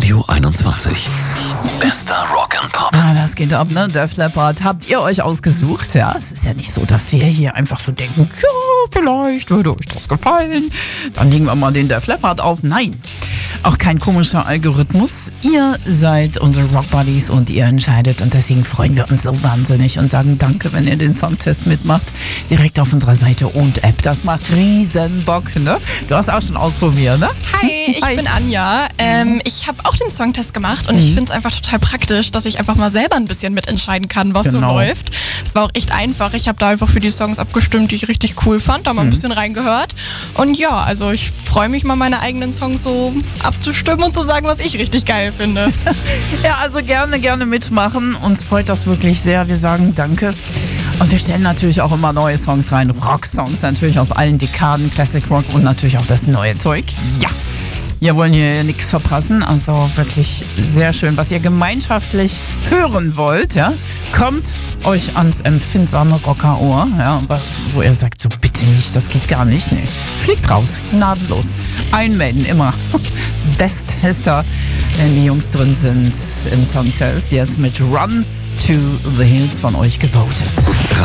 Radio 21. Bester Rock and Pop. Ah, das geht ab, ne? Def Leppard habt ihr euch ausgesucht, ja? Es ist ja nicht so, dass wir hier einfach so denken, ja, vielleicht würde euch das gefallen. Dann legen wir mal den Def Leppard auf. Nein, auch kein komischer Algorithmus. Ihr seid unsere Rock Buddies und ihr entscheidet. Und deswegen freuen wir uns so wahnsinnig und sagen danke, wenn ihr den Songtest mitmacht. Direkt auf unserer Seite und App. Das macht riesen Bock, ne? Du hast auch schon ausprobiert, ne? Hi, ich bin Anja. Ich habe auch den Songtest gemacht und ich finde es einfach total praktisch, dass ich einfach mal selber ein bisschen mitentscheiden kann, was so läuft. Es war auch echt einfach. Ich habe da einfach für die Songs abgestimmt, die ich richtig cool fand, da mal ein bisschen reingehört. Und ja, also ich freue mich mal, meine eigenen Songs so abzustimmen und zu sagen, was ich richtig geil finde. Ja, also gerne mitmachen. Uns freut das wirklich sehr. Wir sagen danke. Und wir stellen natürlich auch immer neue Songs rein. Rock-Songs natürlich aus allen Dekaden, Classic Rock und natürlich auch das neue Zeug. Ja, wir wollen hier nichts verpassen. Also wirklich sehr schön, was ihr gemeinschaftlich hören wollt. Ja, kommt euch ans empfindsame Rockerohr, ja, wo ihr sagt, so bitte nicht, das geht gar nicht. Nee, fliegt raus, gnadenlos. Einmelden immer. Best ist da, wenn die Jungs drin sind im Songtest. Jetzt mit Run to the Hills von euch gewotet.